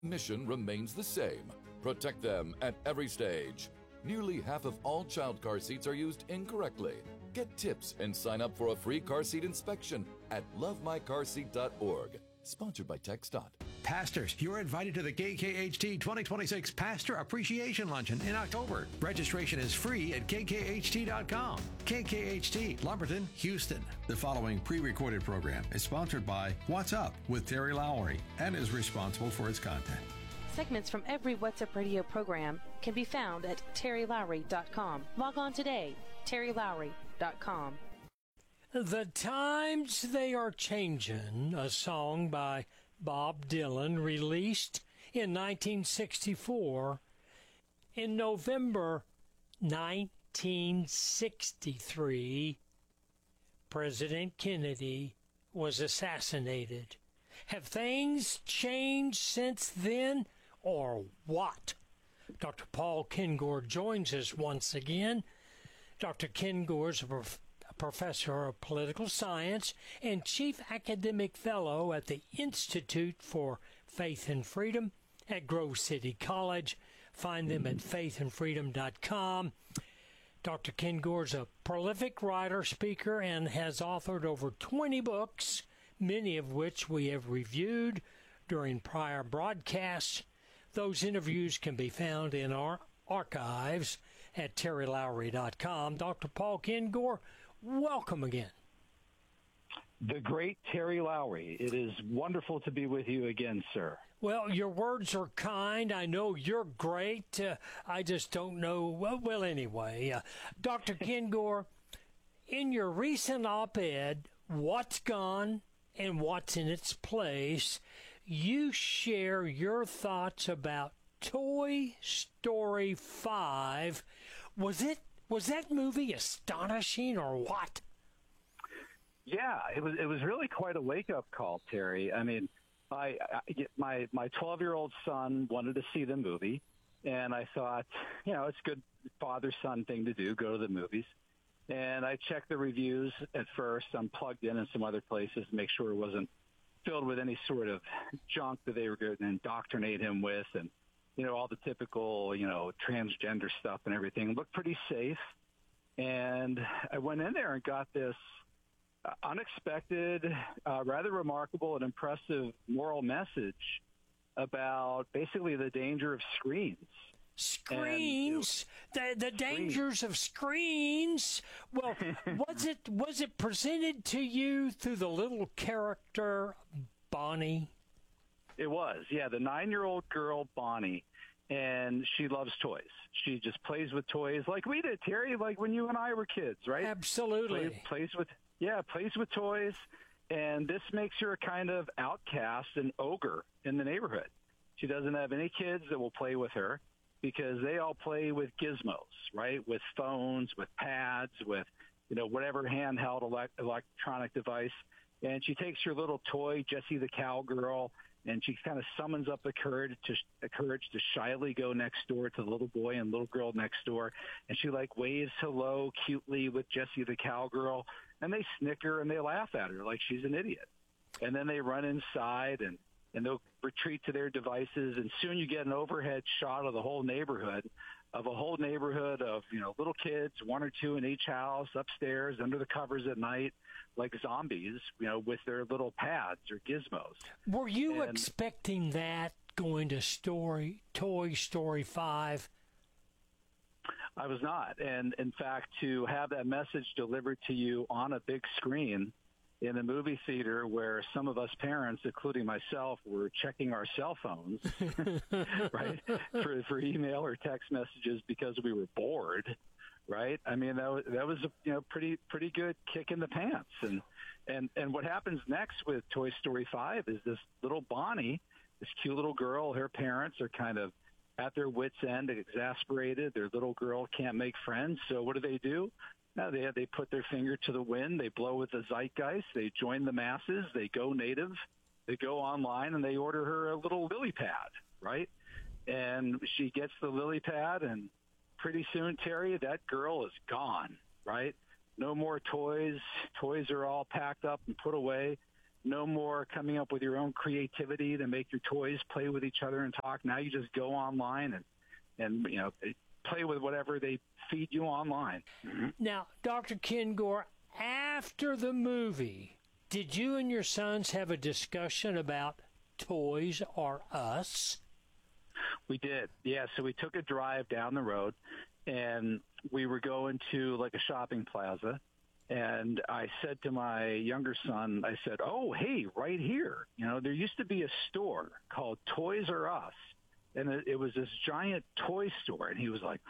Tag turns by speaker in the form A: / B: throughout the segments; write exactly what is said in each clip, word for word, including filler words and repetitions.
A: mission remains the same. Protect them at every stage. Nearly half of all child car seats are used incorrectly. Get tips and sign up for a free car seat inspection at love my car seat dot org. Sponsored by TxDOT.
B: Pastors, you're invited to the K K H T twenty twenty-six Pastor Appreciation Luncheon in October. Registration is free at K K H T dot com. K K H T, Lumberton, Houston.
C: The following pre-recorded program is sponsored by What's Up with Terry Lowry and is responsible for its content.
D: Segments from every What's Up radio program can be found at terry lowry dot com. Log on today, terry lowry dot com.
E: The Times They Are Changin', a song by Bob Dylan, released in nineteen sixty-four. In November nineteen sixty-three, President Kennedy was assassinated. Have things changed since then, or what? Doctor Paul Kengor joins us once again. Doctor Kengor is a prof- professor of political science and chief academic fellow at the Institute for Faith and Freedom at Grove City College. Find them at faith and freedom dot com. Doctor Kengor is a prolific writer, speaker, and has authored over twenty books, many of which we have reviewed during prior broadcasts. Those interviews can be found in our archives at terry lowry dot com. Doctor Paul Kengor, welcome again.
F: The great Terry Lowry. It is wonderful to be with you again, sir.
E: Well, your words are kind. I know you're great. Uh, I just don't know. Well, well anyway, uh, Doctor Kengor, in your recent op-ed, What's Gone and What's in Its Place, you share your thoughts about Toy Story five. Was it was that movie astonishing or what?
F: Yeah, it was. It was really quite a wake-up call, Terry. I mean, I, I my my twelve-year-old son wanted to see the movie, and I thought, you know, it's a good father-son thing to do, go to the movies. And I checked the reviews at first. I'm plugged in in some other places to make sure it wasn't filled with any sort of junk that they were going to indoctrinate him with, and you know, all the typical, you know, transgender stuff and everything. It looked pretty safe. And I went in there and got this uh, unexpected, uh, rather remarkable and impressive moral message about basically the danger of screens.
E: Screens, and, the the dangers screens. of screens. Well, was it was it presented to you through the little character Bonnie?
F: It was, yeah, the nine-year-old girl, Bonnie, and she loves toys. She just plays with toys like we did, Terry, like when you and I were kids, right?
E: Absolutely.
F: Plays, plays with, yeah, plays with toys, and this makes her a kind of outcast and ogre in the neighborhood. She doesn't have any kids that will play with her because they all play with gizmos, right, with phones, with pads, with, you know, whatever handheld elect- electronic device. And she takes her little toy, Jessie the Cowgirl, and she kind of summons up the courage to the courage to shyly go next door to the little boy and little girl next door, and she like waves hello cutely with Jessie the Cowgirl, and they snicker and they laugh at her like she's an idiot, and then they run inside and and they'll retreat to their devices, and soon you get an overhead shot of the whole neighborhood, of a whole neighborhood of, you know, little kids, one or two in each house, upstairs, under the covers at night, like zombies, you know, with their little pads or gizmos.
E: Were you
F: and,
E: expecting that going to story Toy Story five?
F: I was not. And in fact, to have that message delivered to you on a big screen in a movie theater where some of us parents, including myself, were checking our cell phones, right, for, for email or text messages because we were bored, right? I mean, that was, that was a you know pretty pretty good kick in the pants. And and and what happens next with Toy Story five is this little Bonnie, this cute little girl. Her parents are kind of at their wits' end, exasperated. Their little girl can't make friends, so what do they do? No, they they put their finger to the wind. They blow with the zeitgeist. They join the masses. They go native. They go online and they order her a little lily pad, right? And she gets the lily pad, and pretty soon, Terry, that girl is gone, right? No more toys. Toys are all packed up and put away. No more coming up with your own creativity to make your toys play with each other and talk. Now you just go online and, and you know, play with whatever they feed you online. Mm-hmm.
E: Now, Doctor Ken Gore, after the movie, did you and your sons have a discussion about Toys R Us?
F: We did, yeah. So we took a drive down the road, and we were going to like a shopping plaza. And I said to my younger son, I said, oh, hey, right here, you know, there used to be a store called Toys R Us. And it, it was this giant toy store. And he was like,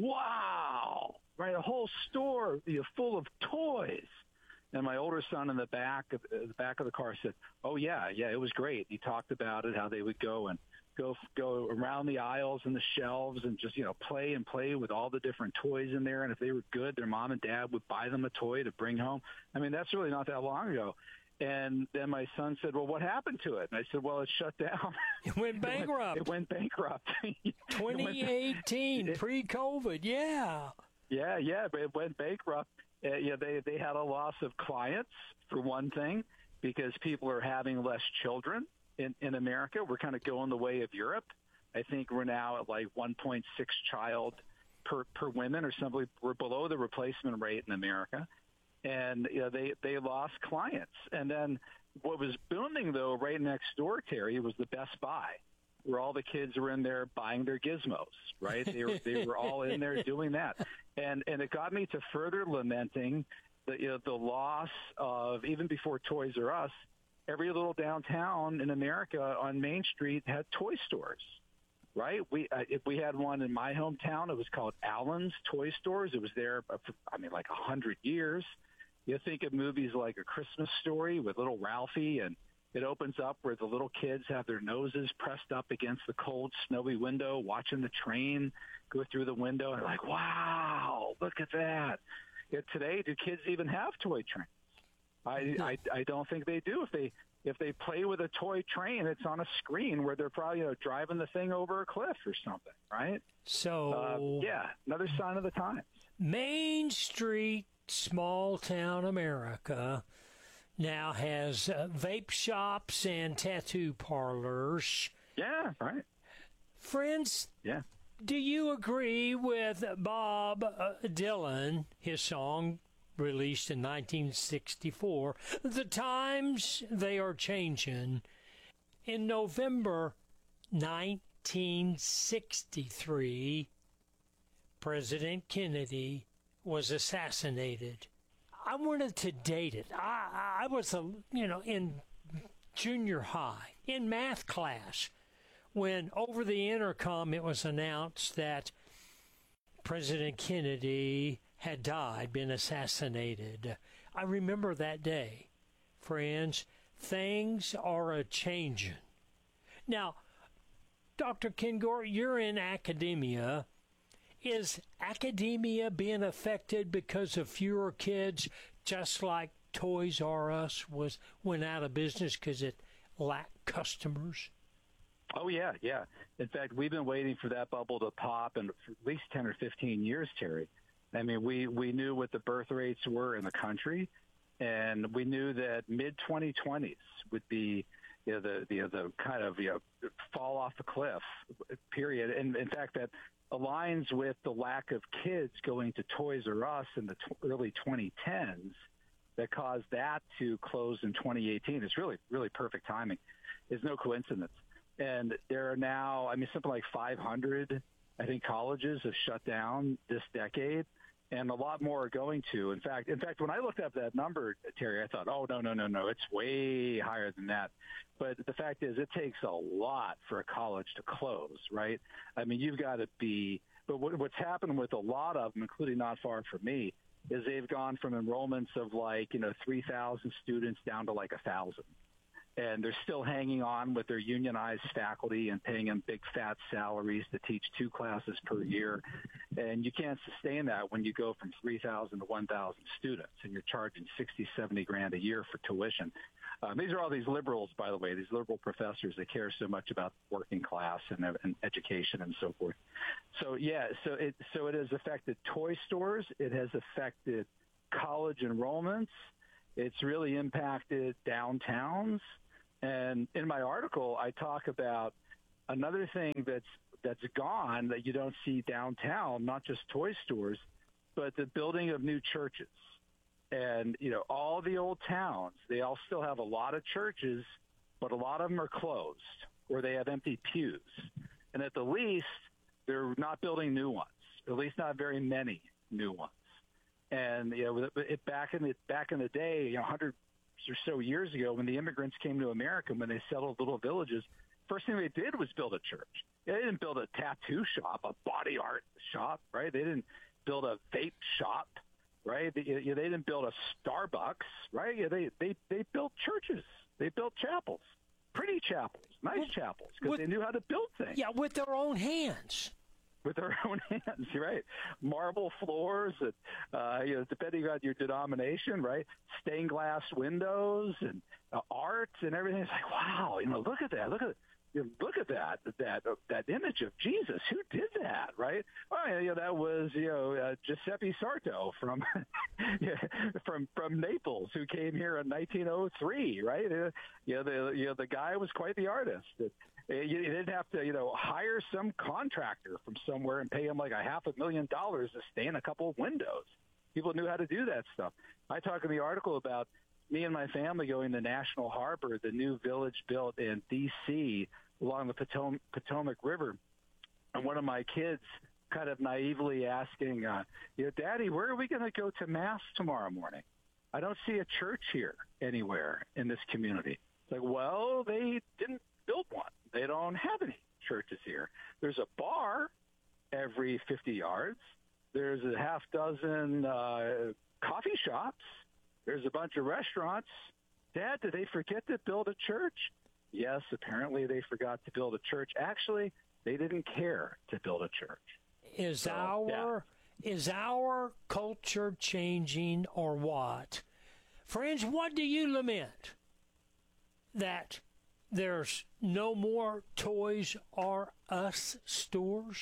F: wow, right, a whole store, you know, full of toys. And my older son in the back of uh, the back of the car said, oh, yeah, yeah, it was great. He talked about it, how they would go and go go around the aisles and the shelves and just, you know, play and play with all the different toys in there. And if they were good, their mom and dad would buy them a toy to bring home. I mean, that's really not that long ago. And then my son said, well, what happened to it? And I said, well, it shut down.
E: It went bankrupt.
F: It went, it went bankrupt.
E: twenty eighteen, it, pre-COVID, yeah.
F: Yeah, yeah, but it went bankrupt. Uh, yeah, they, they had a loss of clients, for one thing, because people are having less children in, in America. We're kind of going the way of Europe. I think we're now at like one point six child per, per women or something. We're below the replacement rate in America. And you know, they, they lost clients. And then what was booming, though, right next door, Terry, was the Best Buy, where all the kids were in there buying their gizmos, right? They were, they were all in there doing that. And and it got me to further lamenting the, you know, the loss of, even before Toys R Us, every little downtown in America on Main Street had toy stores, right? We uh, if we had one in my hometown, it was called Allen's Toy Stores. It was there, for, I mean, like a hundred years. You think of movies like A Christmas Story with little Ralphie, and it opens up where the little kids have their noses pressed up against the cold, snowy window, watching the train go through the window. And they're like, wow, look at that. Yeah, today, do kids even have toy trains? I, I, I don't think they do. If they if they play with a toy train, it's on a screen where they're probably, you know, driving the thing over a cliff or something, right?
E: So,
F: uh, yeah, another sign of the times.
E: Main Street, small town America, now has uh, vape shops and tattoo parlors.
F: Yeah, right.
E: Friends,
F: yeah.
E: Do you agree with Bob uh, Dylan, his song released in nineteen sixty-four, "The Times They Are Changin'"? In November nineteen sixty-three, President Kennedy was assassinated. I wanted to date it. I, I was, a, you know, in junior high, in math class, when over the intercom it was announced that President Kennedy had died, been assassinated. I remember that day. Friends, things are a-changin'. Now, Doctor Ken Gore, you're in academia. Is academia being affected because of fewer kids, just like Toys R Us was went out of business because it lacked customers?
F: Oh, yeah, yeah. In fact, we've been waiting for that bubble to pop and for at least ten or fifteen years, Terry. I mean, we, we knew what the birth rates were in the country, and we knew that mid twenty twenties would be, you know, the, the, the kind of, you know, fall off the cliff period. And in fact, that aligns with the lack of kids going to Toys R Us in the t- early twenty tens that caused that to close in twenty eighteen. It's really, really perfect timing. It's no coincidence. And there are now, I mean, something like five hundred, I think, colleges have shut down this decade, and a lot more are going to. In fact, in fact, when I looked up that number, Terry, I thought, oh, no, no, no, no, it's way higher than that. But the fact is, it takes a lot for a college to close, right? I mean, you've got to be, but what, what's happened with a lot of them, including not far from me, is they've gone from enrollments of like, you know, three thousand students down to like one thousand. And they're still hanging on with their unionized faculty and paying them big fat salaries to teach two classes per year. And you can't sustain that when you go from three thousand to one thousand students and you're charging sixty, seventy grand a year for tuition. Um, these are all these liberals, by the way, these liberal professors that care so much about working class and, and education and so forth. So, yeah, so it, so it has affected toy stores. It has affected college enrollments. It's really impacted downtowns. And in my article, I talk about another thing that's that's gone that you don't see downtown, not just toy stores, but the building of new churches. And, you know, all the old towns, they all still have a lot of churches, but a lot of them are closed or they have empty pews. And at the least, they're not building new ones, at least not very many new ones. And, you know, it, back in the back in the day, you know, one hundred or so years ago, when the immigrants came to America, when they settled little villages, first thing they did was build a church. They didn't build a tattoo shop, a body art shop, right? They didn't build a vape shop, right? They, they didn't build a Starbucks, right? They they they built churches. They built chapels, pretty chapels, nice well, chapels, because they knew how to build things.
E: Yeah, with their own hands.
F: With their own hands, right? Marble floors, and, uh, you know, depending on your denomination, right? Stained glass windows and uh, art and everything. It's like, wow, you know, look at that. Look at you know, look at that that uh, that image of Jesus. Who did that, right? Well, you know, that was you know uh, Giuseppe Sarto from from from Naples, who came here in nineteen oh three, right? Uh, you know, the you know the guy was quite the artist. You didn't have to, you know, hire some contractor from somewhere and pay him like a half a million dollars to stain a couple of windows. People knew how to do that stuff. I talk in the article about me and my family going to National Harbor, the new village built in D C along the Potomac, Potomac River. And one of my kids kind of naively asking, uh, you know, Daddy, where are we going to go to Mass tomorrow morning? I don't see a church here anywhere in this community. It's like, well, they didn't build one. They don't have any churches here. There's a bar every fifty yards. There's a half dozen uh, coffee shops. There's a bunch of restaurants. Dad, did they forget to build a church? Yes, apparently they forgot to build a church. Actually, they didn't care to build a church.
E: Is
F: so,
E: our yeah. is our culture changing or what? Friends, what do you lament? That there's no more Toys R Us stores?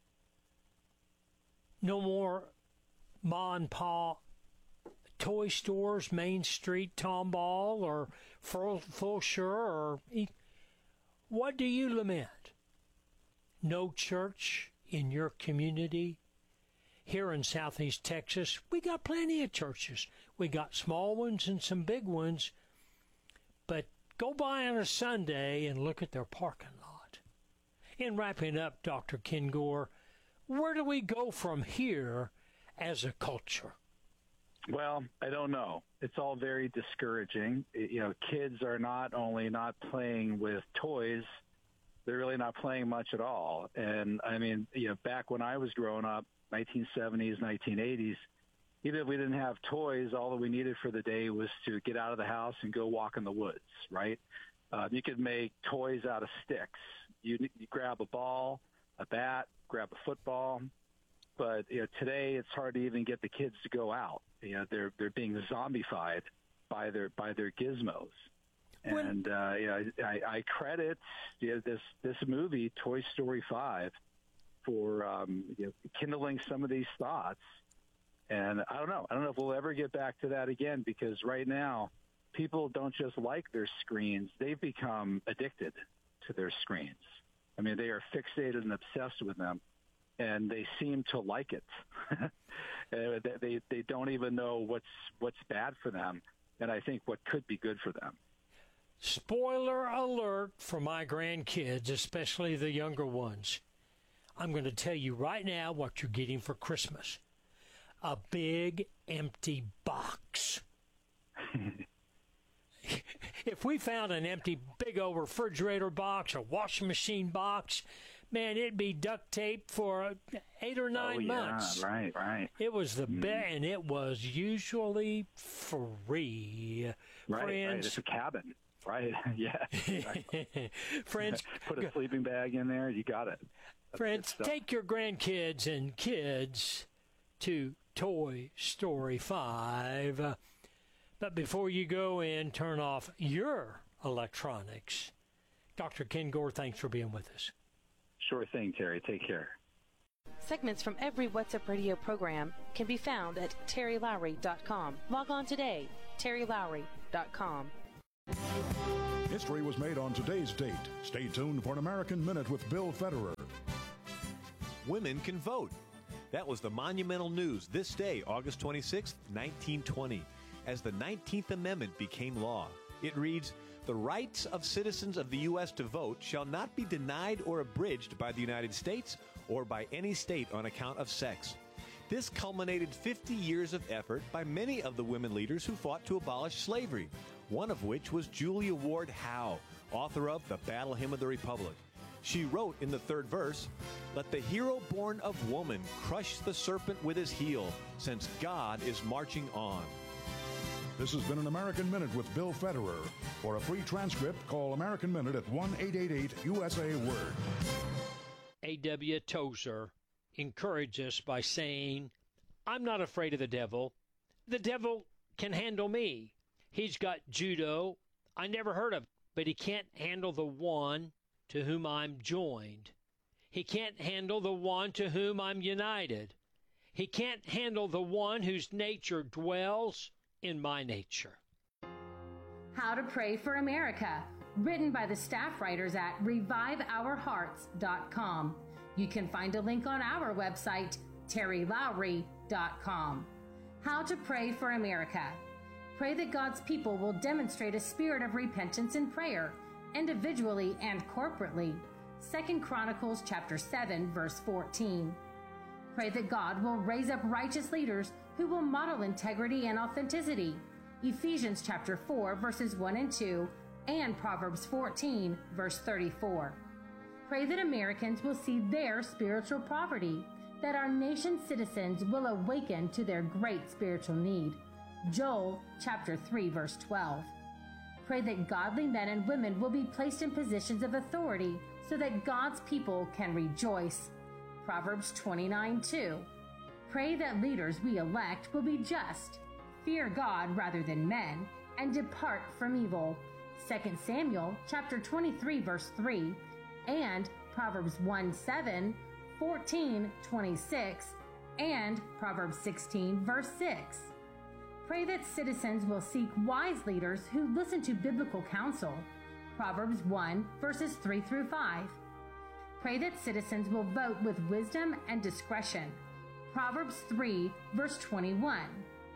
E: No more Ma and Pa toy stores, Main Street, Tomball, or Fulshire, or what do you lament? No church in your community? Here in Southeast Texas, we got plenty of churches. We got small ones and some big ones, but go by on a Sunday and look at their parking lot. In wrapping up, Doctor Ken Gore, where do we go from here as a culture?
F: Well, I don't know. It's all very discouraging. You know, kids are not only not playing with toys, they're really not playing much at all. And, I mean, you know, back when I was growing up, nineteen seventies, nineteen eighties, even if we didn't have toys, all that we needed for the day was to get out of the house and go walk in the woods, right? Uh, you could make toys out of sticks. You, you grab a ball, a bat, grab a football. But you know, today it's hard to even get the kids to go out. You know, they're they're being zombified by their by their gizmos. When, and uh, you know, I, I credit you know, this this movie, Toy Story five, for um, you know, kindling some of these thoughts. And I don't know. I don't know if we'll ever get back to that again, because right now people don't just like their screens. They've become addicted to their screens. I mean, they are fixated and obsessed with them, and they seem to like it. they, they don't even know what's, what's bad for them, and I think what could be good for them.
E: Spoiler alert for my grandkids, especially the younger ones. I'm going to tell you right now what you're getting for Christmas. A big empty box. If we found an empty big old refrigerator box or washing machine box, man, it'd be duct tape for eight or nine
F: oh, yeah,
E: months.
F: Right, right.
E: It was the
F: mm.
E: best, and it was usually free.
F: Right,
E: Friends,
F: right. It's a cabin. Right, yeah. Exactly.
E: Friends,
F: put a sleeping bag in there. You got it. That's
E: friends, take your grandkids and kids to Toy Story five. Uh, but before you go in, turn off your electronics. Doctor Ken Gore, thanks for being with us.
F: Sure thing, Terry. Take care.
D: Segments from every What's Up Radio program can be found at terry lowry dot com. Log on today, terry lowry dot com.
G: History was made on today's date. Stay tuned for an American Minute with Bill Federer.
H: Women can vote. That was the monumental news this day, August twenty-sixth, nineteen twenty, as the nineteenth Amendment became law. It reads, "The rights of citizens of the U S to vote shall not be denied or abridged by the United States or by any state on account of sex." This culminated fifty years of effort by many of the women leaders who fought to abolish slavery, one of which was Julia Ward Howe, author of The Battle Hymn of the Republic. She wrote in the third verse, "Let the hero born of woman crush the serpent with his heel, since God is marching on."
G: This has been an American Minute with Bill Federer. For a free transcript, call American Minute at one eight eight eight U S A Word.
E: A W Tozer encouraged us by saying, "I'm not afraid of the devil. The devil can handle me. He's got judo I never heard of, but he can't handle the one to whom I'm joined. He can't handle the one to whom I'm united. He can't handle the one whose nature dwells in my nature."
I: How to Pray for America, written by the staff writers at revive our hearts dot com. You can find a link on our website, terry lowry dot com. How to Pray for America. Pray that God's people will demonstrate a spirit of repentance and prayer, individually and corporately. Second Chronicles chapter seven, verse fourteen. Pray that God will raise up righteous leaders who will model integrity and authenticity. Ephesians chapter four, verses one and two, and Proverbs fourteen, verse thirty-four. Pray that Americans will see their spiritual poverty, that our nation's citizens will awaken to their great spiritual need. Joel chapter three, verse twelve. Pray that godly men and women will be placed in positions of authority so that God's people can rejoice. Proverbs twenty-nine, two. Pray that leaders we elect will be just, fear God rather than men, and depart from evil. Second Samuel chapter twenty-three, verse three, and Proverbs one, seven, fourteen, twenty-six, and Proverbs sixteen, verse six. Pray that citizens will seek wise leaders who listen to biblical counsel. Proverbs one, verses three through five. Pray that citizens will vote with wisdom and discretion. Proverbs three, verse twenty-one.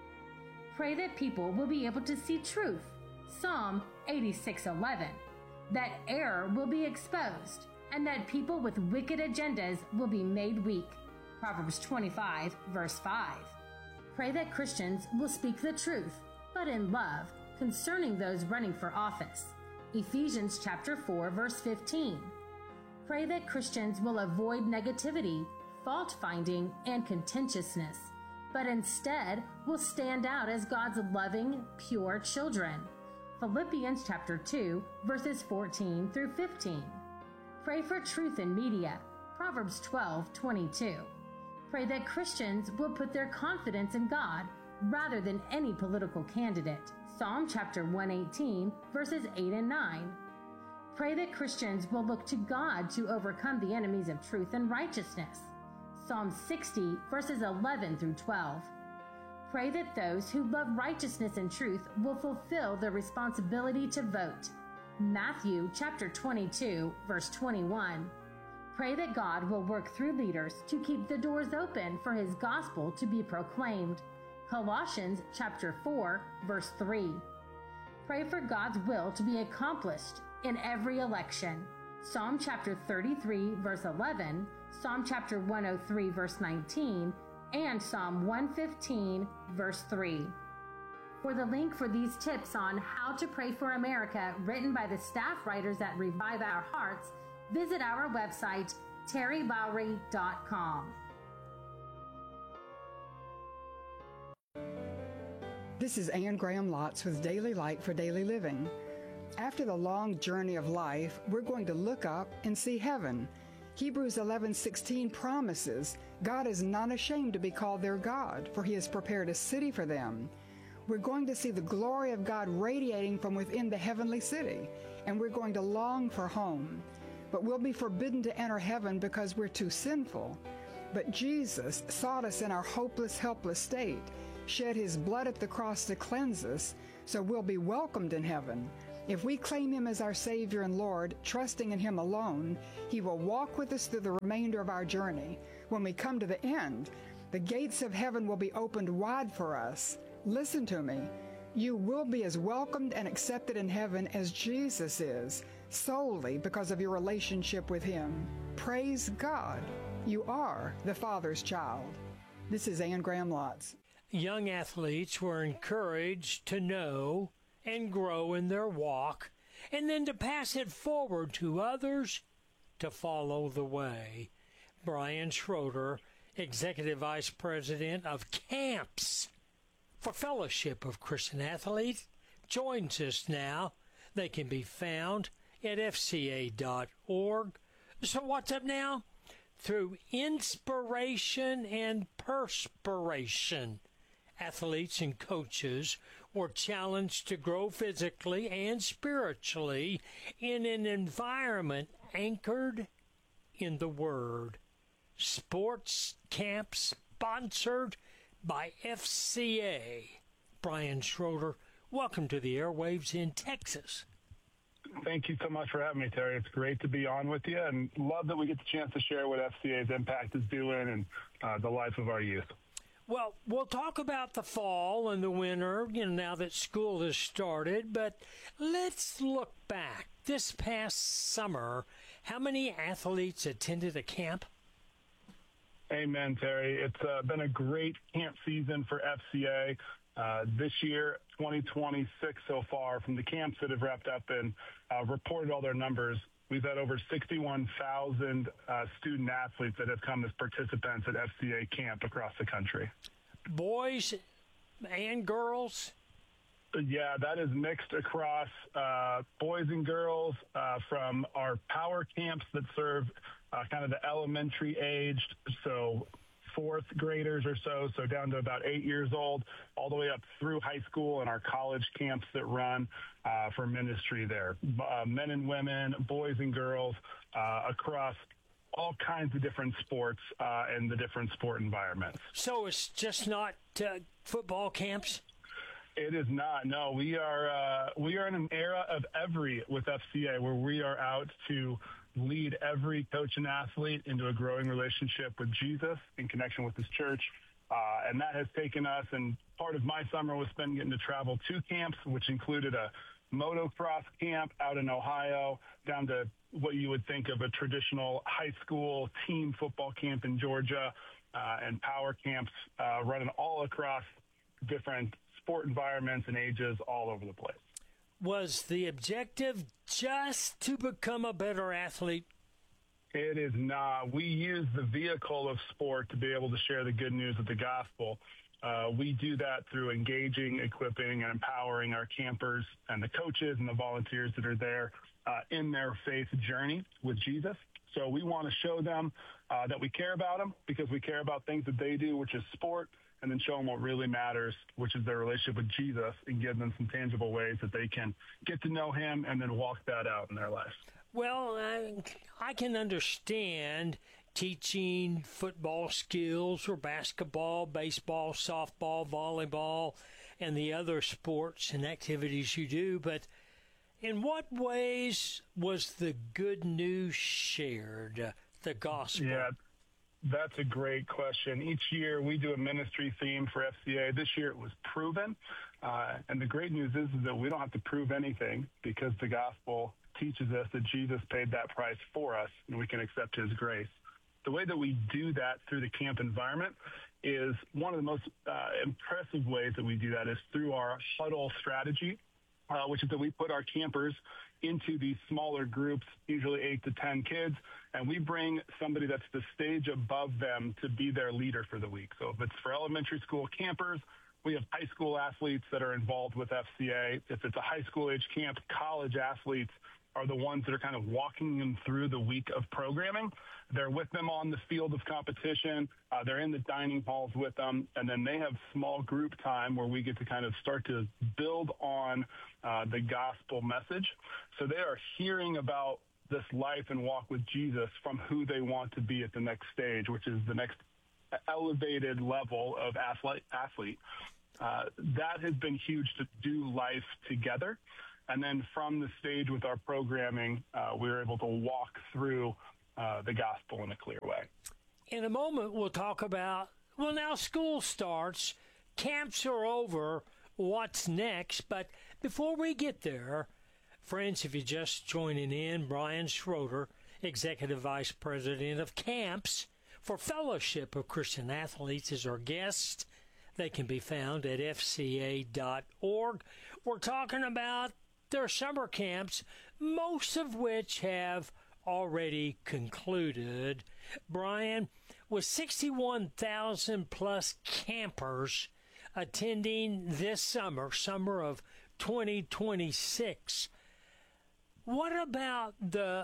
I: Pray that people will be able to see truth. Psalm eighty-six, eleven. That error will be exposed, and that people with wicked agendas will be made weak. Proverbs twenty-five, verse five. Pray that Christians will speak the truth, but in love, concerning those running for office. Ephesians chapter four, verse fifteen. Pray that Christians will avoid negativity, fault-finding, and contentiousness, but instead will stand out as God's loving, pure children. Philippians chapter two, verses fourteen through fifteen. Pray for truth in media. Proverbs twelve, twenty-two. Pray that Christians will put their confidence in God rather than any political candidate. Psalm chapter one eighteen, verses eight and nine. Pray that Christians will look to God to overcome the enemies of truth and righteousness. Psalm sixty, verses eleven through twelve. Pray that those who love righteousness and truth will fulfill their responsibility to vote. Matthew chapter twenty-two, verse twenty-one. Pray that God will work through leaders to keep the doors open for his gospel to be proclaimed. Colossians chapter four, verse three. Pray for God's will to be accomplished in every election. Psalm chapter thirty-three, verse eleven, Psalm chapter one oh three, verse nineteen, and Psalm one fifteen, verse three. For the link for these tips on How to Pray for America, written by the staff writers at Revive Our Hearts, visit our website, terry lowry dot com.
J: This is Ann Graham Lotz with Daily Light for Daily Living. After the long journey of life, we're going to look up and see heaven. Hebrews eleven sixteen promises God is not ashamed to be called their God, for he has prepared a city for them. We're going to see the glory of God radiating from within the heavenly city, and we're going to long for home. But we'll be forbidden to enter heaven because we're too sinful. But Jesus sought us in our hopeless, helpless state, shed his blood at the cross to cleanse us, so we'll be welcomed in heaven. If we claim him as our Savior and Lord, trusting in him alone, he will walk with us through the remainder of our journey. When we come to the end, the gates of heaven will be opened wide for us. Listen to me. You will be as welcomed and accepted in heaven as Jesus is, solely because of your relationship with him. Praise God. You are the Father's child. This is Ann Graham Lotz.
E: Young athletes were encouraged to know and grow in their walk, and then to pass it forward to others to follow the way. Brian Schroeder, Executive Vice President of Camps for Fellowship of Christian Athletes, joins us now. They can be found at F C A dot org. So what's up now? Through inspiration and perspiration, athletes and coaches were challenged to grow physically and spiritually in an environment anchored in the Word. Sports camp sponsored by F C A. Brian Schroeder, welcome to the airwaves in Texas.
K: Thank you so much for having me, Terry. It's great to be on with you, and love that we get the chance to share what F C A's impact is doing and uh, the life of our youth.
E: Well, we'll talk about the fall and the winter, you know, now that school has started, but let's look back. This past summer, how many athletes attended a camp?
K: Amen, Terry. It's uh, been a great camp season for F C A. Uh, this year, twenty twenty-six so far, from the camps that have wrapped up and uh, reported all their numbers, we've had over sixty-one thousand uh, student athletes that have come as participants at F C A camp across the country.
E: Boys and girls?
K: Yeah, that is mixed across uh, boys and girls uh, from our power camps that serve uh, kind of the elementary aged, so fourth graders or so, so down to about eight years old, all the way up through high school, and our college camps that run uh, for ministry there. Uh, men and women, boys and girls, uh, across all kinds of different sports uh, and the different sport environments.
E: So it's just not uh, football camps?
K: It is not. No, we are uh, we are in an era of every with F C A where we are out to lead every coach and athlete into a growing relationship with Jesus in connection with his church. Uh, and that has taken us, and part of my summer was spent getting to travel to camps, which included a motocross camp out in Ohio, down to what you would think of a traditional high school team football camp in Georgia, uh, and power camps uh, running all across different sport environments and ages all over the place.
E: Was the objective just to become a better athlete?
K: It is not. We use the vehicle of sport to be able to share the good news of the gospel. Uh, we do that through engaging, equipping, and empowering our campers and the coaches and the volunteers that are there uh, in their faith journey with Jesus. So we want to show them uh, that we care about them because we care about things that they do, which is sport, and then show them what really matters, which is their relationship with Jesus, and give them some tangible ways that they can get to know him and then walk that out in their life.
E: Well, I, I can understand teaching football skills or basketball, baseball, softball, volleyball, and the other sports and activities you do, but in what ways was the good news shared, the gospel?
K: Yeah. That's a great question. Each year we do a ministry theme for F C A. This year it was proven. Uh, and the great news is, is that we don't have to prove anything because the gospel teaches us that Jesus paid that price for us and we can accept his grace. The way that we do that through the camp environment is one of the most uh, impressive ways that we do that is through our huddle strategy, uh, which is that we put our campers into these smaller groups, usually eight to ten kids, and we bring somebody that's the stage above them to be their leader for the week. So if it's for elementary school campers, we have high school athletes that are involved with F C A. If it's a high school age camp, college athletes are the ones that are kind of walking them through the week of programming. They're with them on the field of competition. Uh, they're in the dining halls with them. And then they have small group time where we get to kind of start to build on uh, the gospel message. So they are hearing about this life and walk with Jesus from who they want to be at the next stage, which is the next elevated level of athlete. athlete. Uh, that has been huge to do life together. And then from the stage with our programming, uh, we were able to walk through uh, the gospel in a clear way.
E: In a moment, we'll talk about, well, now school starts, camps are over, what's next? But before we get there, friends, if you're just joining in, Brian Schroeder, Executive Vice President of Camps for Fellowship of Christian Athletes, is our guest. They can be found at F C A dot org. We're talking about their summer camps, most of which have already concluded. Brian, with sixty-one thousand plus campers attending this summer, summer of twenty twenty-six, what about the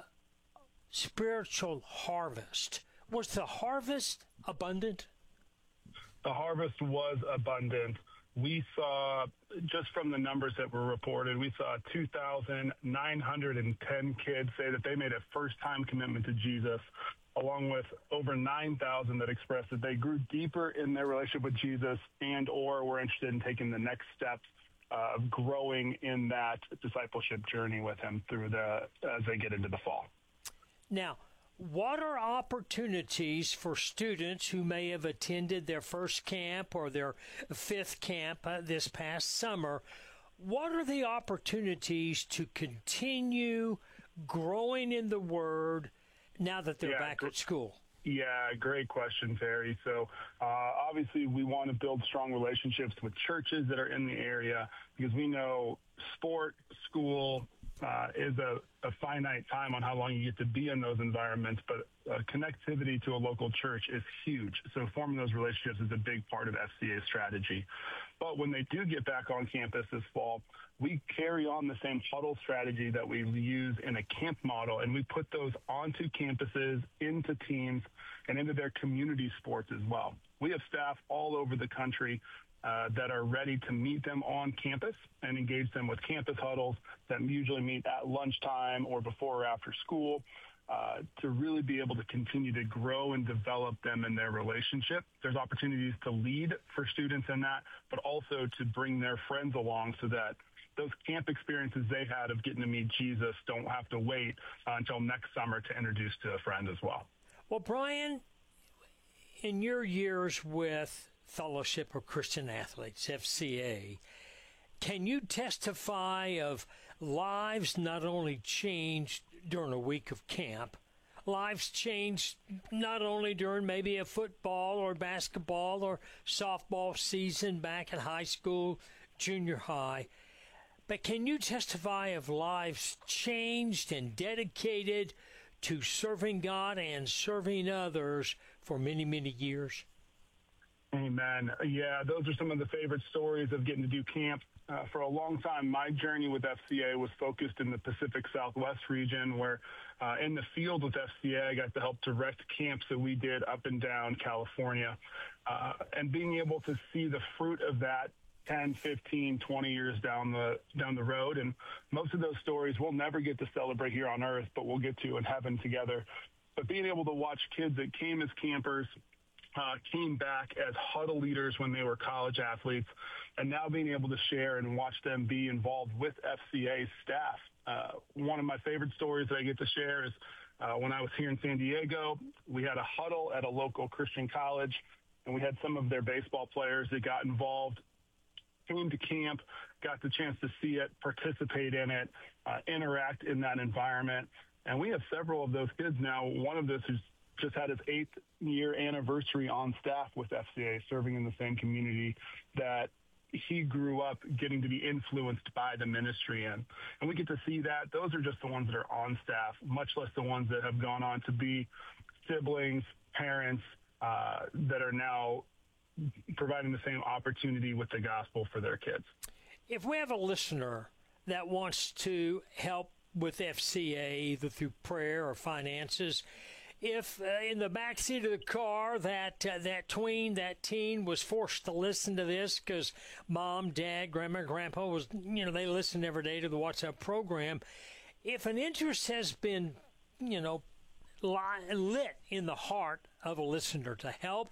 E: spiritual harvest? Was the harvest abundant?
K: The harvest was abundant. We saw, just from the numbers that were reported, we saw two thousand nine hundred ten kids say that they made a first-time commitment to Jesus, along with over nine thousand that expressed that they grew deeper in their relationship with Jesus and or were interested in taking the next steps of uh, growing in that discipleship journey with him through the as they get into the fall.
E: Now, what are opportunities for students who may have attended their first camp or their fifth camp uh, this past summer? What are the opportunities to continue growing in the Word now that they're yeah, back at school?
K: Yeah, great question, Terry. So uh, obviously we want to build strong relationships with churches that are in the area because we know sport, school, Uh, is a, a finite time on how long you get to be in those environments, but uh, connectivity to a local church is huge. So forming those relationships is a big part of F C A's strategy. But when they do get back on campus this fall, we carry on the same huddle strategy that we use in a camp model, and we put those onto campuses, into teams, and into their community sports as well. We have staff all over the country Uh, that are ready to meet them on campus and engage them with campus huddles that usually meet at lunchtime or before or after school uh, to really be able to continue to grow and develop them in their relationship. There's opportunities to lead for students in that, but also to bring their friends along so that those camp experiences they had of getting to meet Jesus don't have to wait uh, until next summer to introduce to a friend as well.
E: Well, Brian, in your years with Fellowship of Christian Athletes, F C A, can you testify of lives not only changed during a week of camp, lives changed not only during maybe a football or basketball or softball season back at high school, junior high, but can you testify of lives changed and dedicated to serving God and serving others for many, many years?
K: Amen. Yeah, those are some of the favorite stories of getting to do camp. Uh, for a long time, my journey with F C A was focused in the Pacific Southwest region where uh, in the field with F C A, I got to help direct camps that we did up and down California. Uh, and being able to see the fruit of that ten, fifteen, twenty years down the down the road. And most of those stories we'll never get to celebrate here on earth, but we'll get to in heaven together. But being able to watch kids that came as campers, Uh, came back as huddle leaders when they were college athletes, and now being able to share and watch them be involved with F C A's staff. Uh, one of my favorite stories that I get to share is uh, when I was here in San Diego, we had a huddle at a local Christian college, and we had some of their baseball players that got involved, came to camp, got the chance to see it, participate in it, uh, interact in that environment. And we have several of those kids now. One of this is just had his eighth year anniversary on staff with F C A, serving in the same community that he grew up getting to be influenced by the ministry in. And we get to see that. Those are just the ones that are on staff, much less the ones that have gone on to be siblings, parents, uh, that are now providing the same opportunity with the gospel for their kids.
E: If we have a listener that wants to help with F C A, either through prayer or finances, if uh, in the backseat of the car that uh, that tween, that teen was forced to listen to this because mom, dad, grandma, grandpa was, you know, they listen every day to the WhatsApp program. If an interest has been, you know, li- lit in the heart of a listener to help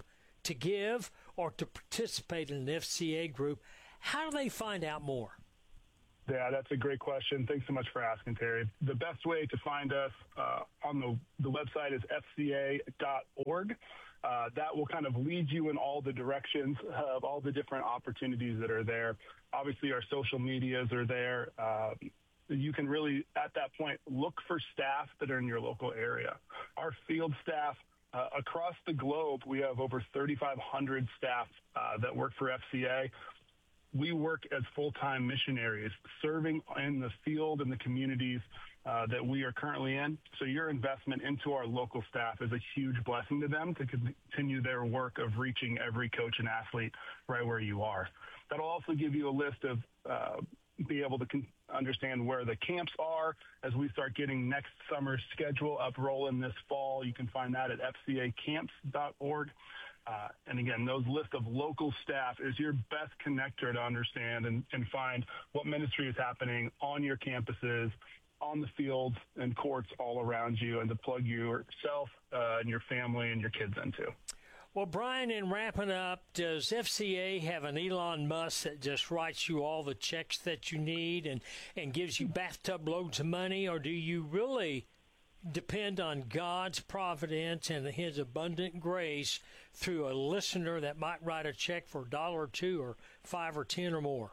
E: to give or to participate in an F C A group, how do they find out more?
K: Yeah, that's a great question. Thanks so much for asking, Terry. The best way to find us uh, on the, the website is F C A dot org. Uh, that will kind of lead you in all the directions of all the different opportunities that are there. Obviously, our social medias are there. Uh, you can really, at that point, look for staff that are in your local area. Our field staff, uh, across the globe, we have over thirty-five hundred staff uh, that work for F C A. We work as full-time missionaries, serving in the field and the communities uh, that we are currently in. So your investment into our local staff is a huge blessing to them to continue their work of reaching every coach and athlete right where you are. That'll also give you a list of, uh, be able to con- understand where the camps are as we start getting next summer's schedule up rolling this fall. You can find that at F C A camps dot org. Uh, and again, those list of local staff is your best connector to understand and, and find what ministry is happening on your campuses, on the fields and courts all around you, and to plug yourself uh, and your family and your kids into.
E: Well, Brian, in wrapping up, does F C A have an Elon Musk that just writes you all the checks that you need and, and gives you bathtub loads of money, or do you really depend on God's providence and His abundant grace through a listener that might write a check for a dollar or two or five or ten or more?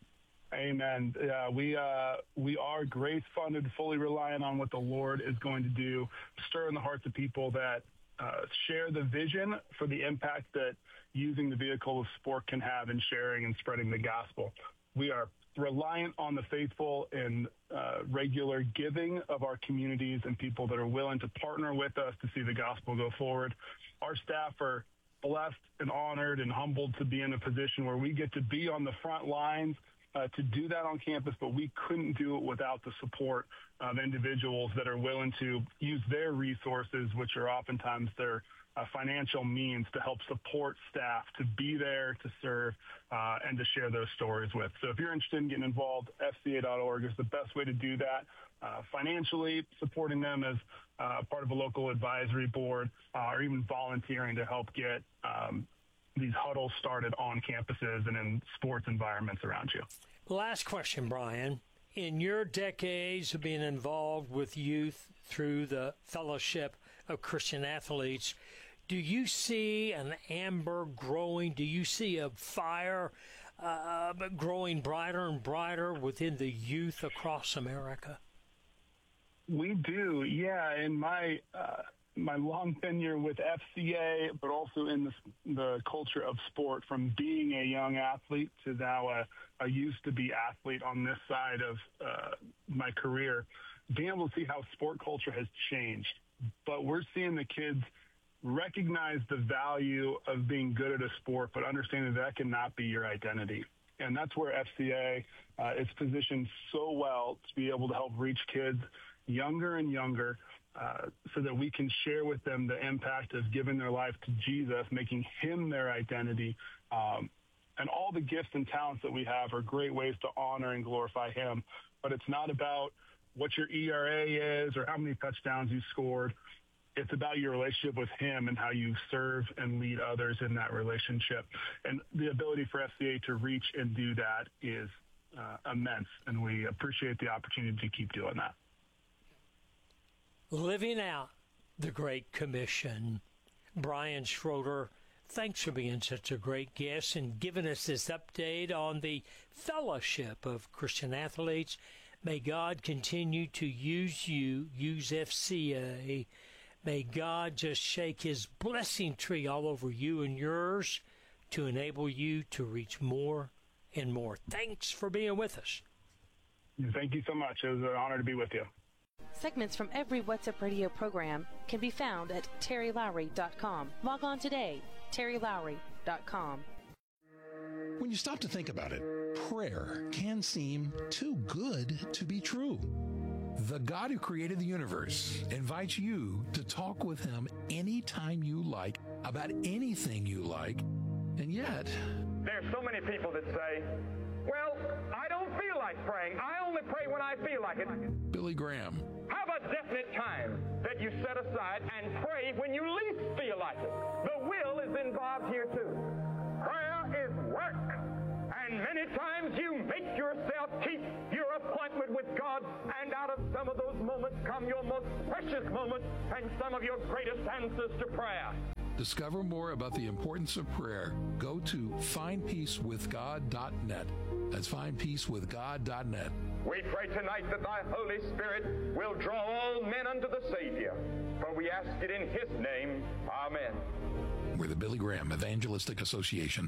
K: Amen. Yeah, we uh, we are grace funded, fully reliant on what the Lord is going to do, stir in the hearts of people that uh, share the vision for the impact that using the vehicle of sport can have in sharing and spreading the gospel. We are reliant on the faithful and uh, regular giving of our communities and people that are willing to partner with us to see the gospel go forward. Our staff are blessed and honored and humbled to be in a position where we get to be on the front lines uh, to do that on campus, but we couldn't do it without the support of individuals that are willing to use their resources, which are oftentimes their Uh, financial means, to help support staff to be there to serve uh, and to share those stories with. So if you're interested in getting involved, F C A dot org is the best way to do that. Uh, financially, supporting them as uh, part of a local advisory board, uh, or even volunteering to help get um, these huddles started on campuses and in sports environments around you.
E: Last question, Brian. In your decades of being involved with youth through the Fellowship of Christian Athletes, do you see an amber growing? Do you see a fire uh, growing brighter and brighter within the youth across America?
K: We do, yeah. In my uh, my long tenure with F C A, but also in the, the culture of sport, from being a young athlete to now a, a used-to-be athlete on this side of uh, my career, being able to see how sport culture has changed. But we're seeing the kids recognize the value of being good at a sport, but understanding that, that cannot be your identity. And that's where F C A uh, is positioned so well to be able to help reach kids younger and younger uh, so that we can share with them the impact of giving their life to Jesus, making Him their identity. Um, and all the gifts and talents that we have are great ways to honor and glorify Him. But it's not about what your E R A is or how many touchdowns you scored. It's about your relationship with Him and how you serve and lead others in that relationship. And the ability for F C A to reach and do that is uh, immense, and we appreciate the opportunity to keep doing that.
E: Living out the Great Commission. Brian Schroeder, thanks for being such a great guest and giving us this update on the Fellowship of Christian Athletes. May God continue to use you, use F C A. May God just shake His blessing tree all over you and yours to enable you to reach more and more. Thanks for being with us.
K: Thank you so much. It was an honor to be with you.
D: Segments from every What's Up Radio program can be found at terry lowry dot com. Log on today, terry lowry dot com.
L: When you stop to think about it, prayer can seem too good to be true.
B: The God who created the universe invites you to talk with Him anytime you like about anything you like, and yet
M: there's so many people that say, well, I don't feel like praying. I only pray when I feel like it.
B: Billy Graham.
M: Have a definite time that you set aside and pray when you least feel like it. The will is involved here moment and some of your greatest answers to prayer.
L: Discover more about the importance of prayer. Go to find peace with God dot net. That's find peace with God dot net.
M: We pray tonight that thy Holy Spirit will draw all men unto the Savior. For we ask it in his name. Amen.
L: We're the Billy Graham Evangelistic Association.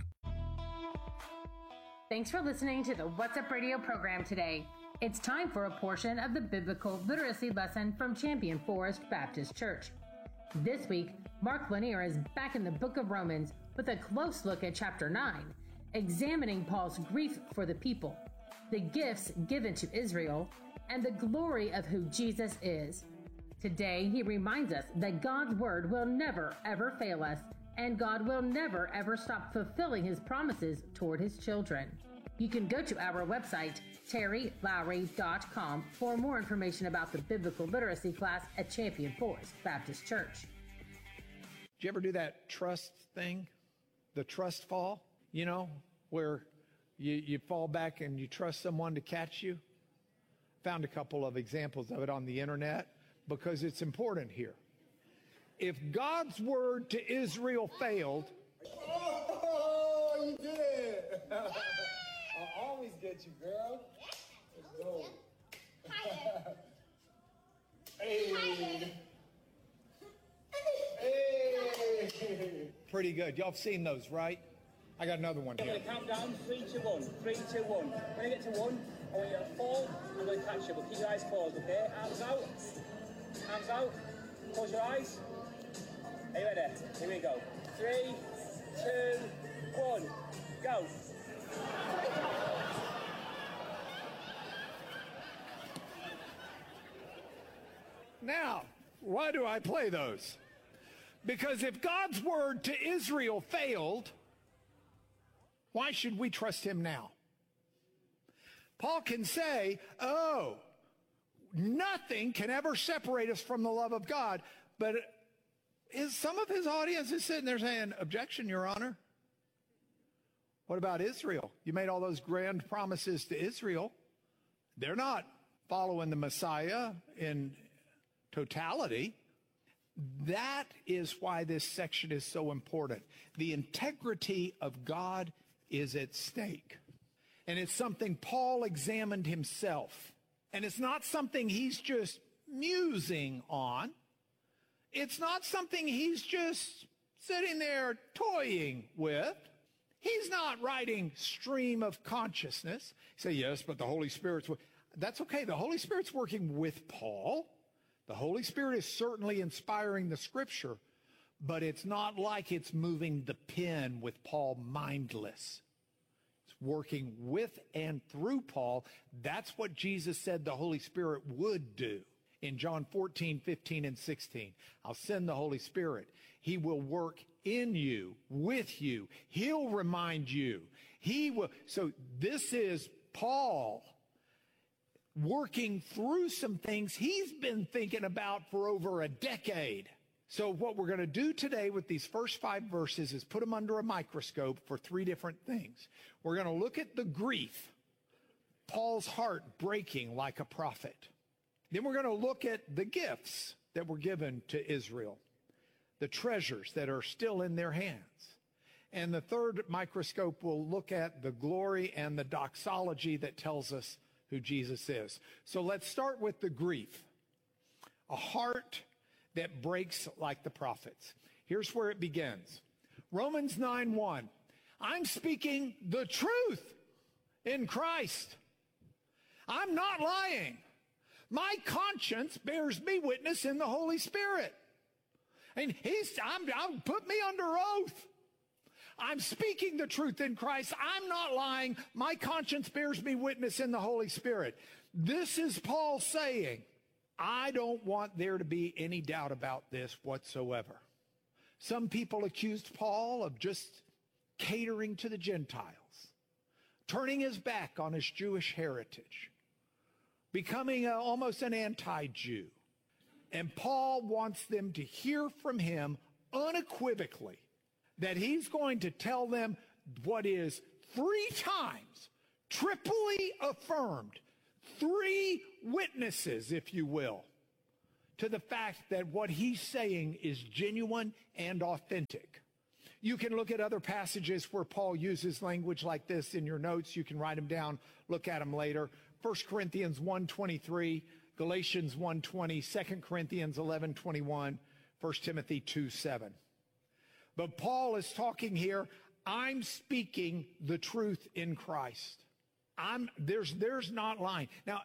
I: Thanks for listening to the What's Up Radio program today. It's time for a portion of the biblical literacy lesson from Champion Forest Baptist Church. This week, Mark Lanier is back in the book of Romans with a close look at chapter nine, examining Paul's grief for the people, the gifts given to Israel, and the glory of who Jesus is. Today, he reminds us that God's word will never, ever fail us, and God will never, ever stop fulfilling his promises toward his children. You can go to our website, terry lowry dot com, for more information about the biblical literacy class at Champion Forest Baptist Church.
N: Did you ever do that trust thing? The trust fall? You know, where you, you fall back and you trust someone to catch you? Found a couple of examples of it on the internet because it's important here. If God's word to Israel failed,
O: oh, you did it! I'll always get you, girl. Let's go. Hey.
N: Hey. Pretty good. Y'all have seen those, right? I got another one
P: I'm
N: here.
P: going to count down. Three, two, one. Three, two, one. When I get to one, I want you to fall. I'm going to catch you, but keep your eyes closed, okay? Arms out. Arms out. Close your eyes. Are you ready? Here we go. Three, two, one. Go.
N: Now, why do I play those? Because if God's word to Israel failed, why should we trust him now? Paul can say, oh, nothing can ever separate us from the love of God. But is some of his audience is sitting there saying, objection, Your Honor. What about Israel? You made all those grand promises to Israel. They're not following the Messiah in totality. That is why this section is so important. The integrity of God is at stake. And it's something Paul examined himself. And it's not something he's just musing on. It's not something he's just sitting there toying with. He's not writing stream of consciousness. You say, yes, but the Holy Spirit's... That's okay. The Holy Spirit's working with Paul. The Holy Spirit is certainly inspiring the Scripture, but it's not like it's moving the pen with Paul mindless. It's working with and through Paul. That's what Jesus said the Holy Spirit would do in John fourteen, fifteen, and sixteen. I'll send the Holy Spirit. He will work in you, with you. He'll remind you. He will. So this is Paul working through some things he's been thinking about for over a decade. So what we're going to do today with these first five verses is put them under a microscope for three different things. We're going to look at the grief, Paul's heart breaking like a prophet. Then we're going to look at the gifts that were given to Israel, the treasures that are still in their hands. And the third microscope will look at the glory and the doxology that tells us who Jesus is. So let's start with the grief. A heart that breaks like the prophets. Here's where it begins. Romans nine one. I'm speaking the truth in Christ. I'm not lying. My conscience bears me witness in the Holy Spirit. And he's, I'm, I'm put me under oath. I'm speaking the truth in Christ. I'm not lying. My conscience bears me witness in the Holy Spirit. This is Paul saying, I don't want there to be any doubt about this whatsoever. Some people accused Paul of just catering to the Gentiles, turning his back on his Jewish heritage, becoming a, almost an anti-Jew. And Paul wants them to hear from him unequivocally that he's going to tell them what is three times, triply affirmed, three witnesses, if you will, to the fact that what he's saying is genuine and authentic. You can look at other passages where Paul uses language like this in your notes. You can write them down, look at them later. First Corinthians one twenty-three, Galatians one twenty, Second Corinthians eleven twenty-one, First Timothy two seven. But Paul is talking here, I'm speaking the truth in Christ. I'm there's there's not lying. Now,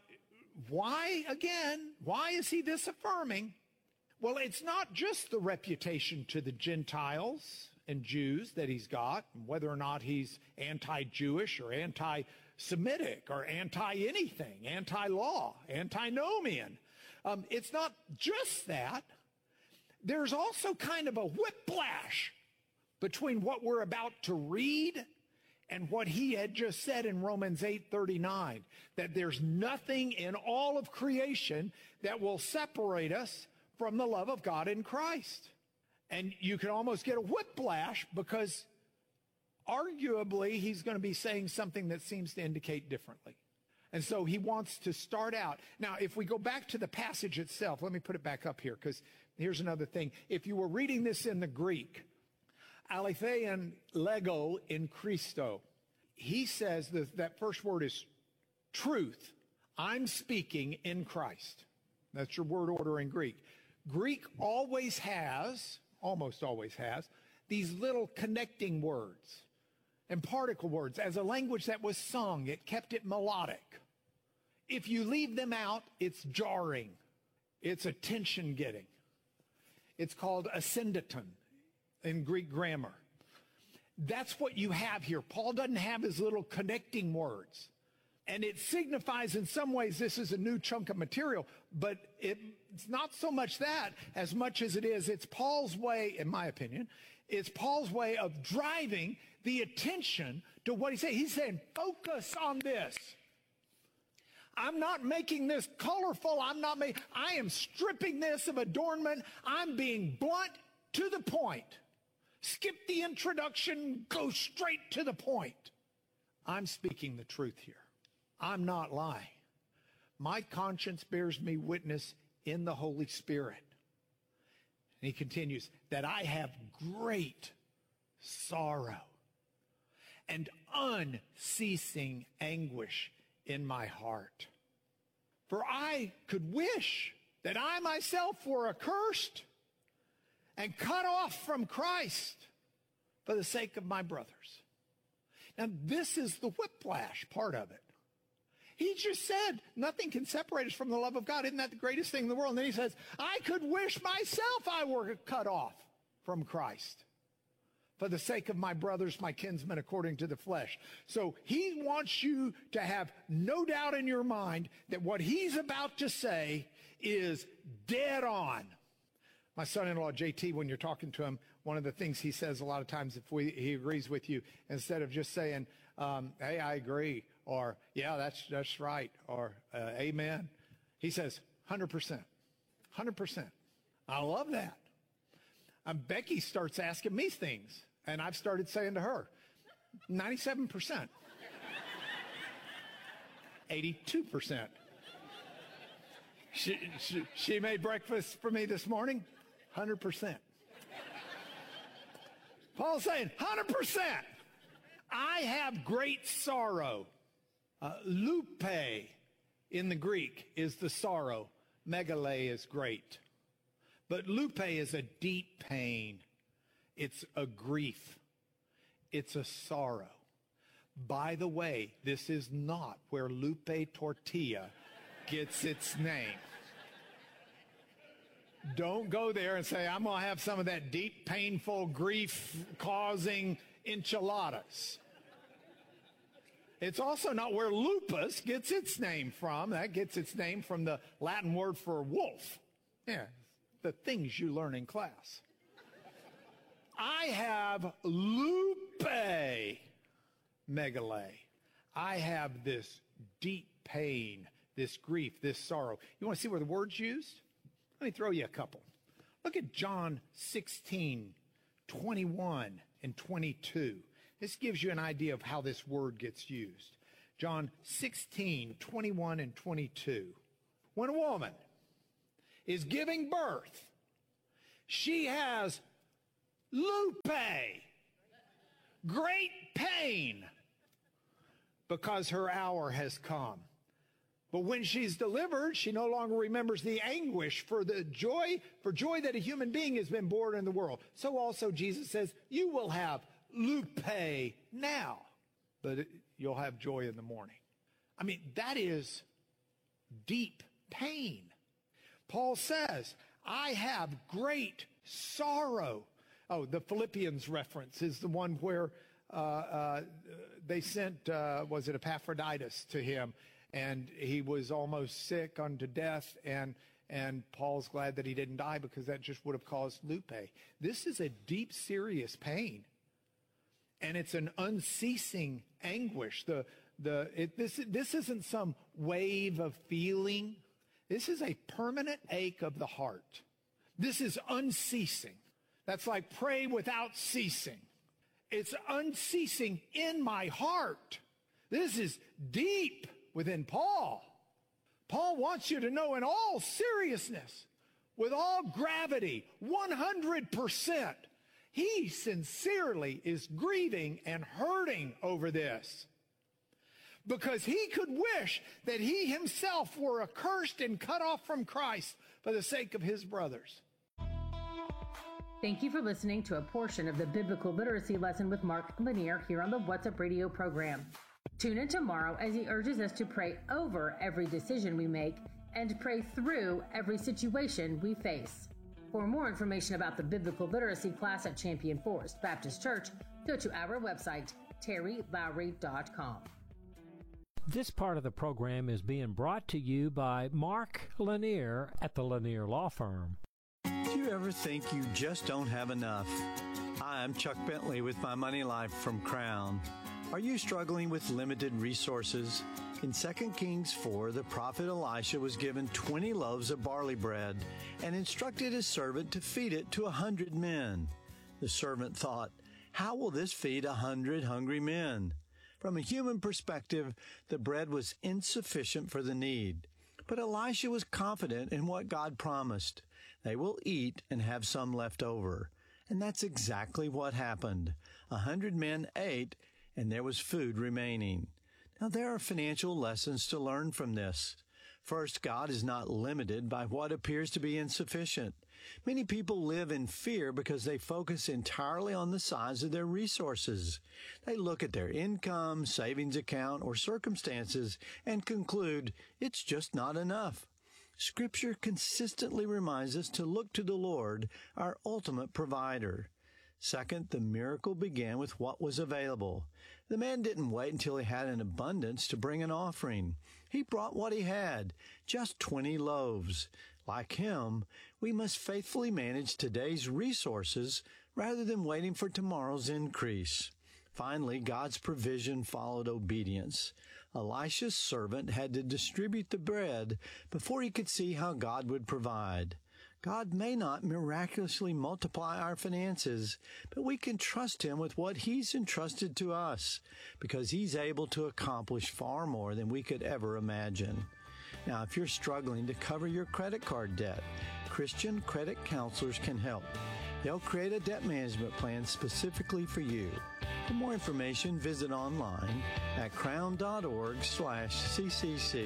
N: why again? Why is he this affirming? Well, it's not just the reputation to the Gentiles and Jews that he's got, whether or not he's anti-Jewish or anti-Semitic or anti-anything, anti-law, antinomian. Um, it's not just that. There's also kind of a whiplash between what we're about to read and what he had just said in Romans eight thirty-nine, that there's nothing in all of creation that will separate us from the love of God in Christ. And you can almost get a whiplash because arguably he's going to be saying something that seems to indicate differently. And so he wants to start out. Now, if we go back to the passage itself, let me put it back up here because here's another thing. If you were reading this in the Greek, alethein lego in Christo, he says that that first word is truth. I'm speaking in Christ. That's your word order in Greek. Greek always has, almost always has, these little connecting words and particle words. As a language that was sung, it kept it melodic. If you leave them out, it's jarring. It's attention-getting. It's called ascendaton in Greek grammar. That's what you have here. Paul doesn't have his little connecting words. And it signifies in some ways this is a new chunk of material, but it, it's not so much that as much as it is, it's Paul's way, in my opinion, it's Paul's way of driving the attention to what he's saying. He's saying, focus on this. I'm not making this colorful. I'm not making, I am stripping this of adornment. I'm being blunt to the point. Skip the introduction, go straight to the point. I'm speaking the truth here. I'm not lying. My conscience bears me witness in the Holy Spirit. And he continues, that I have great sorrow and unceasing anguish in my heart. For I could wish that I myself were accursed and cut off from Christ for the sake of my brothers. Now, this is the whiplash part of it. He just said, nothing can separate us from the love of God. Isn't that the greatest thing in the world? And then he says, I could wish myself I were cut off from Christ for the sake of my brothers, my kinsmen, according to the flesh. So he wants you to have no doubt in your mind that what he's about to say is dead on. My son-in-law, J T, when you're talking to him, one of the things he says a lot of times if we, he agrees with you, instead of just saying, um, hey, I agree, or yeah, that's that's right, or uh, amen, he says, one hundred percent. one hundred percent. I love that. Um, Becky starts asking me things, and I've started saying to her, ninety-seven percent. eighty-two percent. She, she, she made breakfast for me this morning, one hundred percent. Paul's saying, one hundred percent. I have great sorrow. Uh, lupe in the Greek is the sorrow. Megale is great. But lupe is a deep pain. It's a grief. It's a sorrow. By the way, this is not where lupe tortilla gets its name. Don't go there and say, I'm going to have some of that deep, painful, grief-causing enchiladas. It's also not where lupus gets its name from. That gets its name from the Latin word for wolf. Yeah, the things you learn in class. I have lupe megale. I have this deep pain, this grief, this sorrow. You want to see where the word's used? Let me throw you a couple. Look at John sixteen, twenty-one and twenty-two. This gives you an idea of how this word gets used. John sixteen, twenty-one and twenty-two. When a woman is giving birth, she has lupe, great pain, because her hour has come. But when she's delivered, she no longer remembers the anguish for the joy, for joy that a human being has been born in the world. So also Jesus says, you will have lupe now, but it, you'll have joy in the morning. I mean, that is deep pain. Paul says, I have great sorrow. Oh, the Philippians reference is the one where uh, uh, they sent, uh, was it Epaphroditus to him, and he was almost sick unto death, and and Paul's glad that he didn't die because that just would have caused lupe. This is a deep, serious pain, and it's an unceasing anguish. The the it, this this isn't some wave of feeling. This is a permanent ache of the heart. This is unceasing. That's like pray without ceasing. It's unceasing in my heart. This is deep within Paul. Paul wants you to know in all seriousness, with all gravity, one hundred percent, he sincerely is grieving and hurting over this. Because he could wish that he himself were accursed and cut off from Christ for the sake of his brothers.
I: Thank you for listening to a portion of the Biblical Literacy Lesson with Mark Lanier here on the What's Up Radio program. Tune in tomorrow as he urges us to pray over every decision we make and pray through every situation we face. For more information about the Biblical Literacy class at Champion Forest Baptist Church, go to our website, terry lowry dot com.
E: This part of the program is being brought to you by Mark Lanier at the Lanier Law Firm.
Q: Do you ever think you just don't have enough? Hi, I'm Chuck Bentley with My Money Life from Crown. Are you struggling with limited resources? In Second Kings four, the prophet Elisha was given twenty loaves of barley bread and instructed his servant to feed it to a hundred men. The servant thought, how will this feed a hundred hungry men? From a human perspective, the bread was insufficient for the need. But Elisha was confident in what God promised. They will eat and have some left over. And that's exactly what happened. A hundred men ate, and there was food remaining. Now, there are financial lessons to learn from this. First, God is not limited by what appears to be insufficient. Many people live in fear because they focus entirely on the size of their resources. They look at their income, savings account, or circumstances and conclude it's just not enough. Scripture consistently reminds us to look to the Lord, our ultimate provider. Second, the miracle began with what was available. The man didn't wait until he had an abundance to bring an offering. He brought what he had, just twenty loaves. Like him, we must faithfully manage today's resources rather than waiting for tomorrow's increase. Finally, God's provision followed obedience. Elisha's servant had to distribute the bread before he could see how God would provide. God may not miraculously multiply our finances, but we can trust Him with what He's entrusted to us, because He's able to accomplish far more than we could ever imagine. Now, if you're struggling to cover your credit card debt, Christian credit counselors can help. They'll create a debt management plan specifically for you. For more information, visit online at crown.org slash CCC.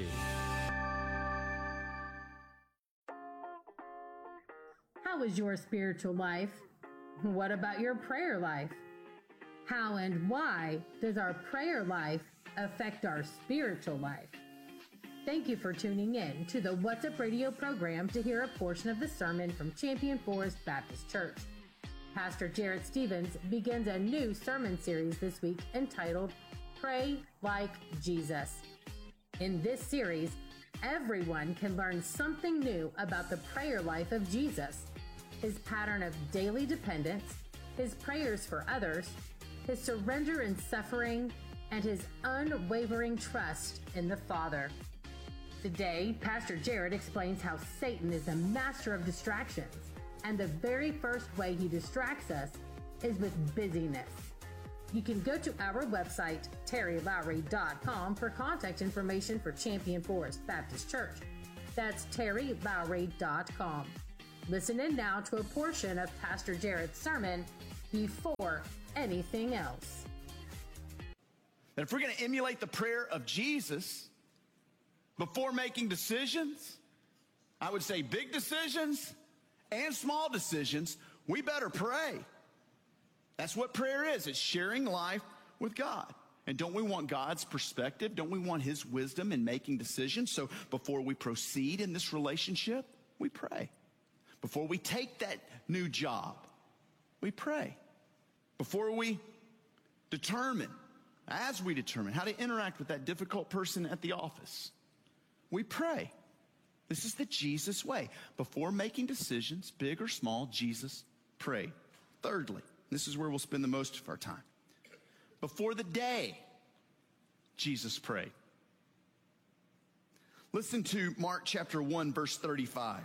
I: How is your spiritual life? What about your prayer life? How and why does our prayer life affect our spiritual life? Thank you for tuning in to the What's Up Radio program to hear a portion of the sermon from Champion Forest Baptist Church. Pastor Jarrett Stevens begins a new sermon series this week entitled Pray Like Jesus. In this series, everyone can learn something new about the prayer life of Jesus, his pattern of daily dependence, his prayers for others, his surrender in suffering, and his unwavering trust in the Father. Today, Pastor Jarrett explains how Satan is the master of distractions, and the very first way he distracts us is with busyness. You can go to our website, terry lowry dot com, for contact information for Champion Forest Baptist Church. That's terry lowry dot com. Listen in now to a portion of Pastor Jared's sermon, Before Anything Else.
R: That if we're going to emulate the prayer of Jesus before making decisions, I would say big decisions and small decisions, we better pray. That's what prayer is. It's sharing life with God. And don't we want God's perspective? Don't we want his wisdom in making decisions? So before we proceed in this relationship, we pray. Before we take that new job, we pray. Before we determine, as we determine how to interact with that difficult person at the office, we pray. This is the Jesus way. Before making decisions, big or small, Jesus prayed. Thirdly, this is where we'll spend the most of our time. Before the day, Jesus prayed. Listen to Mark chapter one, verse thirty-five.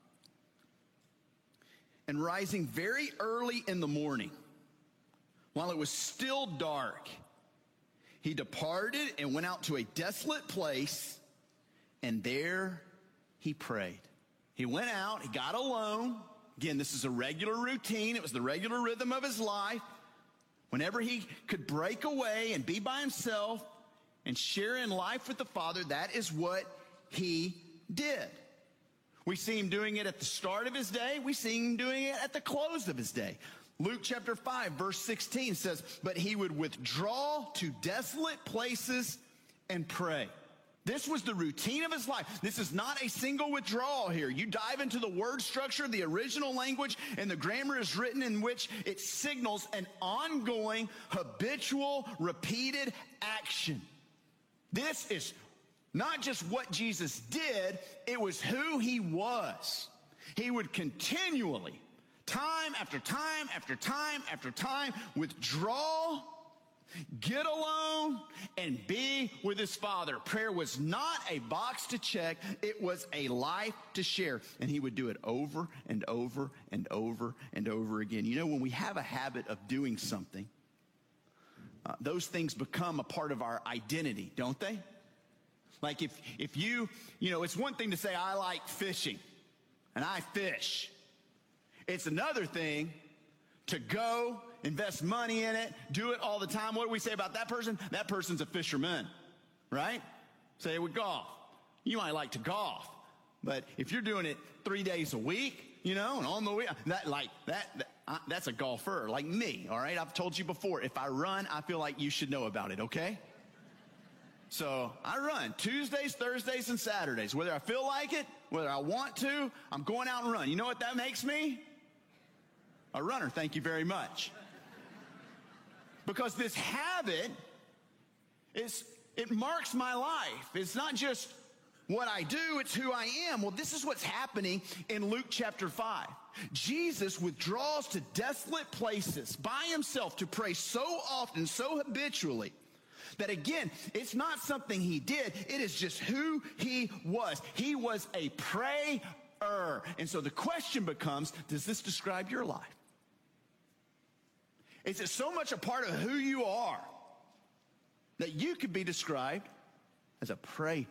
R: And rising very early in the morning, while it was still dark, he departed and went out to a desolate place, and there he prayed. He went out, he got alone. Again, this is a regular routine. It was the regular rhythm of his life. Whenever he could break away and be by himself and share in life with the Father, that is what he did. We see him doing it at the start of his day. We see him doing it at the close of his day. Luke chapter five, verse sixteen says, but he would withdraw to desolate places and pray. This was the routine of his life. This is not a single withdrawal here. You dive into the word structure, the original language, and the grammar is written in which it signals an ongoing, habitual, repeated action. This is not just what Jesus did, it was who he was. He would continually, time after time after time after time, withdraw, get alone, and be with his Father. Prayer was not a box to check. It was a life to share. And he would do it over and over and over and over again. You know, when we have a habit of doing something, uh, those things become a part of our identity, don't they? Like if, if you, you know, it's one thing to say, I like fishing, and I fish. It's another thing to go invest money in it, do it all the time. What do we say about that person? That person's a fisherman, right? Say with golf. You might like to golf, but if you're doing it three days a week, you know, and on the way, that like that, that uh, that's a golfer like me, all right? I've told you before, if I run, I feel like you should know about it, okay? So I run Tuesdays, Thursdays, and Saturdays. Whether I feel like it, whether I want to, I'm going out and run. You know what that makes me? A runner, thank you very much. Because this habit, is it marks my life. It's not just what I do, it's who I am. Well, this is what's happening in Luke chapter five. Jesus withdraws to desolate places by himself to pray so often, so habitually, that again, it's not something he did. It is just who he was. He was a prayer. And so the question becomes, does this describe your life? Is it so much a part of who you are that you could be described as a prayer?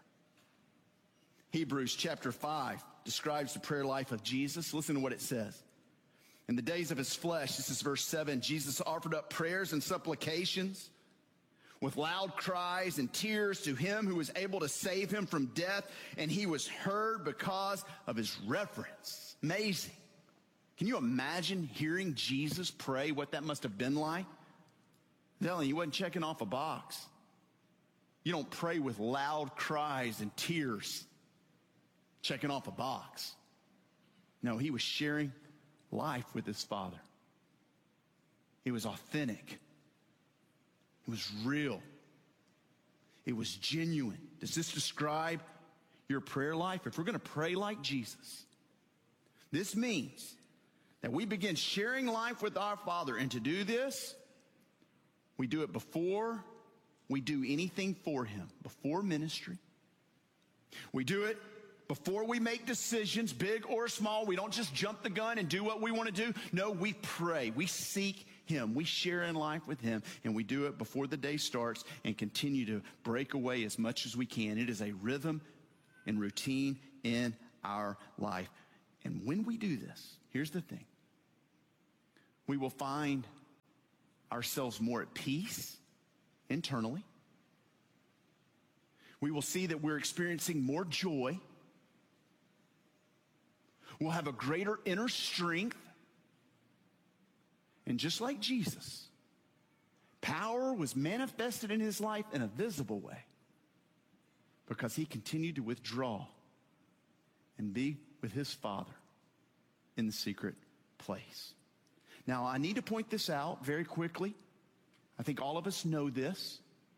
R: Hebrews chapter five describes the prayer life of Jesus. Listen to what it says. In the days of his flesh, this is verse seven, Jesus offered up prayers and supplications with loud cries and tears to him who was able to save him from death, and he was heard because of his reverence. Amazing. Can you imagine hearing Jesus pray, what that must have been like? I'm telling you, he wasn't checking off a box. You don't pray with loud cries and tears, checking off a box. No, he was sharing life with his Father. It was authentic. It was real. It was genuine. Does this describe your prayer life? If we're going to pray like Jesus, this means that we begin sharing life with our Father. And to do this, we do it before we do anything for him, before ministry. We do it before we make decisions, big or small. We don't just jump the gun and do what we want to do. No, we pray. We seek him. We share in life with him, and we do it before the day starts and continue to break away as much as we can. It is a rhythm and routine in our life. And when we do this, here's the thing. We will find ourselves more at peace internally. We will see that we're experiencing more joy. We'll have a greater inner strength. And just like Jesus, power was manifested in his life in a visible way because he continued to withdraw and be with his Father in the secret place. Now, I need to point this out very quickly. I think all of us know this.